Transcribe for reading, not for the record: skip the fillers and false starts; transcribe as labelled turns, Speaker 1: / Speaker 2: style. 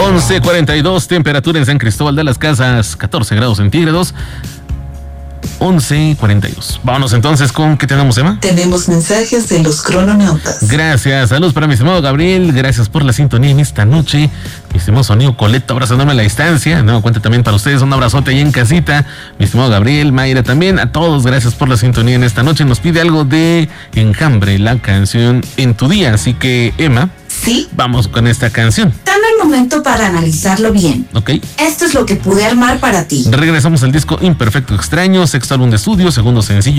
Speaker 1: 11:42, temperatura en San Cristóbal de las Casas, 14 grados centígrados. 11:42. Vámonos entonces con ¿qué tenemos, Emma?
Speaker 2: Tenemos mensajes de los crononautas.
Speaker 1: Gracias, saludos para mi estimado Gabriel, gracias por la sintonía en esta noche. Mi estimado Sonido Coleto, abrazándome a la distancia. Nueva cuenta también para ustedes, un abrazote ahí en casita. Mi estimado Gabriel, Mayra también, a todos, gracias por la sintonía en esta noche. Nos pide algo de Enjambre, la canción En tu día, así que, Emma,
Speaker 2: sí,
Speaker 1: vamos con esta canción.
Speaker 2: Dame el momento para analizarlo bien.
Speaker 1: Ok.
Speaker 2: Esto es lo que pude armar para ti.
Speaker 1: Regresamos al disco Imperfecto Extraño, sexto álbum de estudio, segundo sencillo.